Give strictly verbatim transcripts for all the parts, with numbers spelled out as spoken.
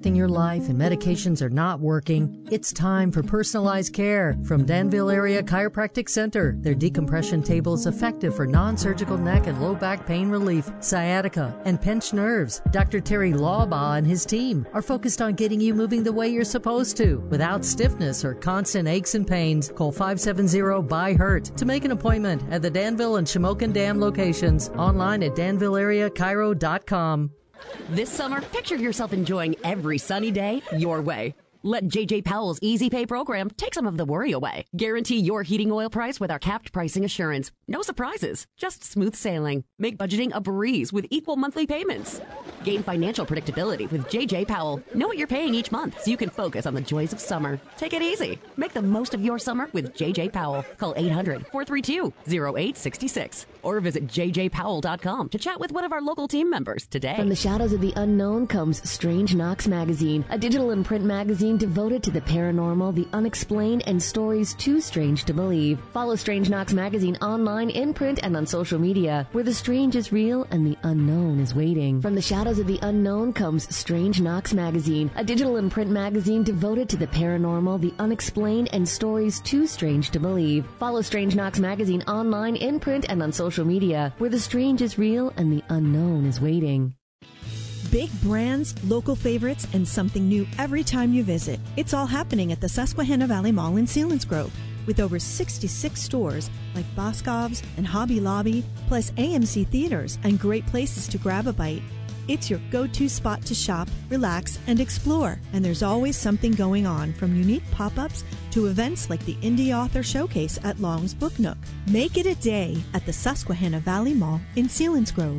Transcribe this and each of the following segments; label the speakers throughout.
Speaker 1: affecting your life and medications are not working, it's time for personalized care from Danville Area Chiropractic Center. Their decompression table is effective for non-surgical neck and low back pain relief, sciatica, and pinched nerves. Doctor Terry Lawbaugh and his team are focused on getting you moving the way you're supposed to without stiffness or constant aches and pains. Call five seven zero, B Y, H U R T to make an appointment at the Danville and Shamokin Dam locations. Online at danville area chiro dot com.
Speaker 2: This summer, picture yourself enjoying every sunny day your way. Let J J Powell's Easy Pay program take some of the worry away. Guarantee your heating oil price with our capped pricing assurance. No surprises, just smooth sailing. Make budgeting a breeze with equal monthly payments. Gain financial predictability with J J Powell. Know what you're paying each month so you can focus on the joys of summer. Take it easy. Make the most of your summer with J J Powell. Call eight hundred, four three two, oh eight six six or visit j j powell dot com to chat with one of our local team members today.
Speaker 3: From the shadows of the unknown comes Strange Knox Magazine, a digital and print magazine devoted to the paranormal, the unexplained, and stories too strange to believe. Follow Strange Knox Magazine online, in print, and on social media, where the strange is real and the unknown is waiting. From the shadows of the unknown comes Strange Knox Magazine, a digital and print magazine devoted to the paranormal, the unexplained, and stories too strange to believe. Follow Strange Knox Magazine online, in print, and on social media, where the strange is real and the unknown is waiting.
Speaker 4: Big brands, local favorites, and something new every time you visit. It's all happening at the Susquehanna Valley Mall in Selinsgrove. With over sixty-six stores like Boscov's and Hobby Lobby, plus A M C theaters and great places to grab a bite. It's your go-to spot to shop, relax, and explore. And there's always something going on, from unique pop-ups to events like the Indie Author Showcase at Long's Book Nook. Make it a day at the Susquehanna Valley Mall in Selinsgrove.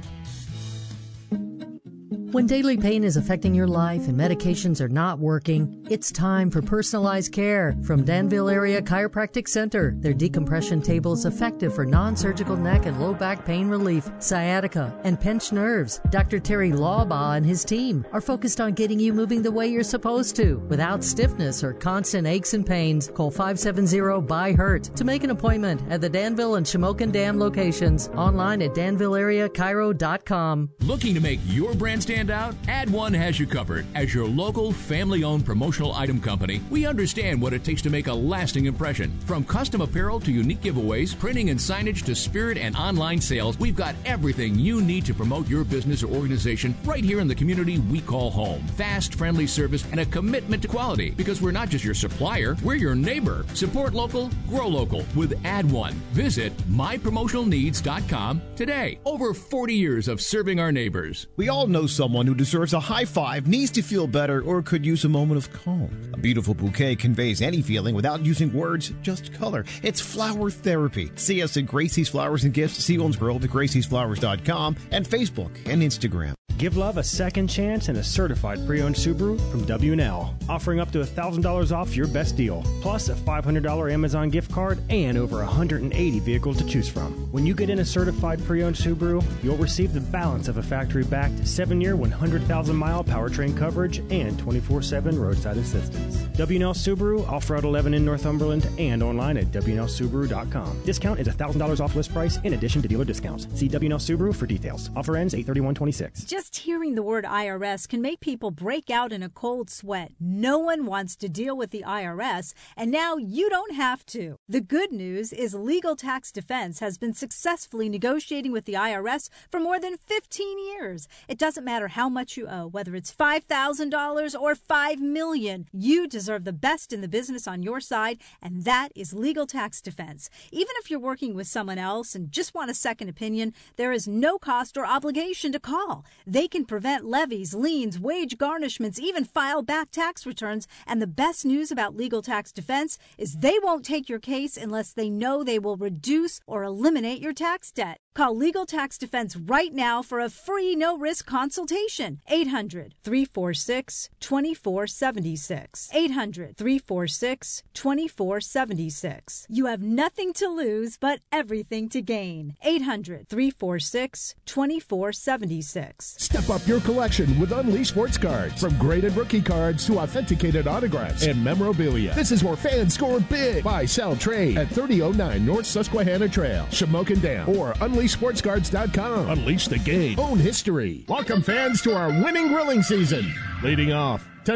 Speaker 1: When daily pain is affecting your life and medications are not working, it's time for personalized care from Danville Area Chiropractic Center. Their decompression table is effective for non-surgical neck and low back pain relief, sciatica, and pinched nerves. Doctor Terry Lawbaugh and his team are focused on getting you moving the way you're supposed to without stiffness or constant aches and pains. Call five seven zero, B Y, H U R T to make an appointment at the Danville and Shamokin Dam locations. Online at danville area chiro dot com.
Speaker 5: Looking to make your brand stand out? Add One has you covered. As your local, family-owned promotional item company, we understand what it takes to make a lasting impression. From custom apparel to unique giveaways, printing and signage to spirit and online sales, we've got everything you need to promote your business or organization right here in the community we call home. Fast, friendly service and a commitment to quality, because we're not just your supplier, we're your neighbor. Support local, grow local with Add One. Visit my promotional needs dot com today. Over forty years of serving our neighbors.
Speaker 6: We all know someone who deserves a high five, needs to feel better, or could use a moment of calm. A beautiful bouquet conveys any feeling without using words, just color. It's flower therapy. See us at Gracie's Flowers and Gifts, Selinsgrove at gracies flowers dot com, and Facebook and Instagram.
Speaker 7: Give love a second chance in a certified pre-owned Subaru from W and L, offering up to one thousand dollars off your best deal, plus a five hundred dollars Amazon gift card and over one hundred eighty vehicles to choose from. When you get in a certified pre-owned Subaru, you'll receive the balance of a factory-backed seven-year, one hundred thousand mile powertrain coverage and twenty-four seven roadside assistance. W and L Subaru, off Route eleven in Northumberland, and online at w n l subaru dot com. Discount is one thousand dollars off list price in addition to dealer discounts. See W and L Subaru for details. Offer ends eight thirty-one twenty-six.
Speaker 8: Just hearing the word I R S can make people break out in a cold sweat. No one wants to deal with the I R S, and now you don't have to. The good news is Legal Tax Defense has been successfully negotiating with the I R S for more than fifteen years. It doesn't matter how much you owe, whether it's five thousand dollars or five million dollars. You deserve the best in the business on your side, and that is Legal Tax Defense. Even if you're working with someone else and just want a second opinion, there is no cost or obligation to call. They can prevent levies, liens, wage garnishments, even file back tax returns. And the best news about Legal Tax Defense is they won't take your case unless they know they will reduce or eliminate your tax debt. Call Legal Tax Defense right now for a free no-risk consultation. eight hundred, three four six, two four seven six. eight hundred, three four six, two four seven six. You have nothing to lose but everything to gain. eight hundred, three four six, two four seven six.
Speaker 9: Step up your collection with Unleashed Sports Cards. From graded rookie cards to authenticated autographs and memorabilia. This is where fans score big. Buy, sell, trade at thirty oh nine North Susquehanna Trail, Shamokin Dam, or unleashed sports cards dot com. Unleash the game. Own history. Welcome, fans, to our winning grilling season. Leading off,